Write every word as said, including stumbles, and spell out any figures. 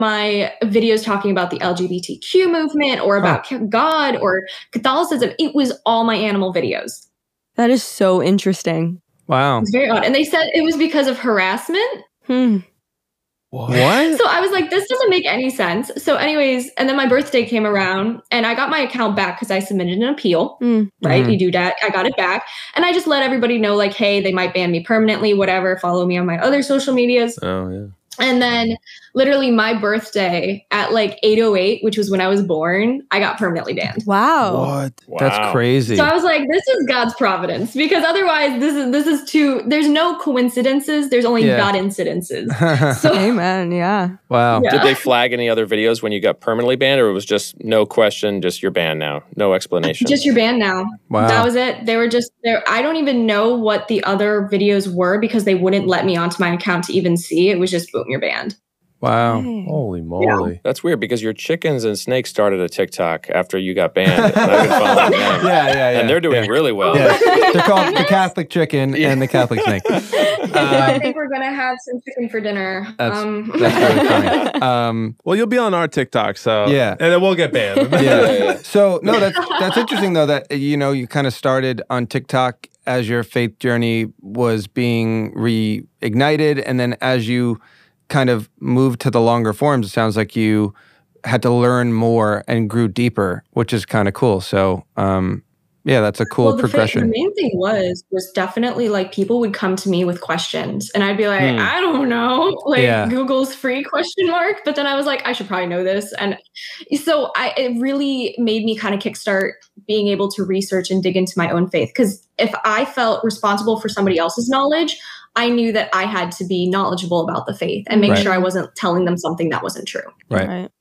my videos talking about the L G B T Q movement or about huh. God or Catholicism. It was all my animal videos. That is so interesting. Wow. It's very odd. And they said it was because of harassment. Hmm. What? So I was like, this doesn't make any sense. So anyways, and then my birthday came around and I got my account back because I submitted an appeal, mm. right? Mm. You do that. I got it back. And I just let everybody know like, hey, they might ban me permanently, whatever. Follow me on my other social medias. Oh, yeah. And then literally my birthday at like eight oh eight, which was when I was born, I got permanently banned. Wow. What? Wow. That's crazy. So I was like, this is God's providence because otherwise this is this is too, there's no coincidences. There's only yeah. God incidences. So, amen. Yeah. Wow. Yeah. Did they flag any other videos when you got permanently banned or it was just no question, just you're banned now? No explanation? Just you're banned now. Wow. That was it. They were just there. I don't even know what the other videos were because they wouldn't let me onto my account to even see. It was just boom, you're banned. Wow. Hey. Holy moly. Yeah. That's weird because your chickens and snakes started a TikTok after you got banned. And I've been following them. Yeah, yeah, yeah. And they're doing yeah. really well. Yeah. They're called the Catholic Chicken yeah. and the Catholic Snake. Uh, I think we're going to have some chicken for dinner. That's, um. that's really funny. Um, well, you'll be on our TikTok, so yeah. and then we'll get banned. yeah. yeah, yeah. So, no, that's, that's interesting, though, that, you know, you kind of started on TikTok as your faith journey was being reignited. And then as you kind of moved to the longer forms, it sounds like you had to learn more and grew deeper, which is kind of cool. So, um, yeah, that's a cool well, the progression. Thing, the main thing was, was definitely like people would come to me with questions and I'd be like, hmm. I don't know, like yeah. Google's free question mark. But then I was like, I should probably know this. And so I, it really made me kind of kickstart being able to research and dig into my own faith. Because if I felt responsible for somebody else's knowledge, I knew that I had to be knowledgeable about the faith and make right. sure I wasn't telling them something that wasn't true. Right. right.